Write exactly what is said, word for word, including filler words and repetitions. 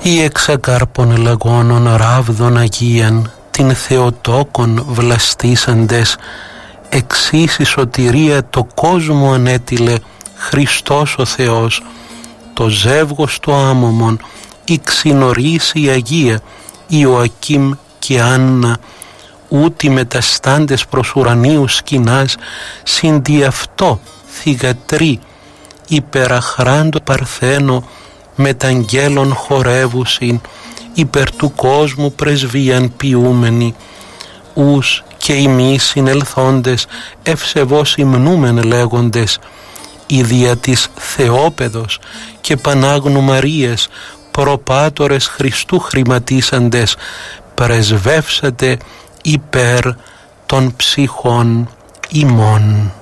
ή εξακάρπων λαγώνων ράβδων Αγίαν, την Θεοτόκον βλαστήσαντες, εξής η σωτηρία το κόσμο ανέτειλε Χριστός ο Θεός, το ζεύγος το άμωμον, η ξινορήσει η Αγία, Ιωακήμ και Άννα, ούτι μεταστάντες προς ουρανίου σκηνάς, συντι αυτό θυγατροί, υπεραχράντο παρθένο, μεταγγέλων χορεύουσιν, υπερ του κόσμου πρεσβείαν ποιούμενοι, ους και ημείς συνελθόντες ευσεβώς υμνούμεν λέγοντες, η δια της Θεόπεδος και Πανάγνου Μαρίας προπάτορες Χριστού χρηματίσαντες, πρεσβεύσατε υπέρ των ψυχών ημών.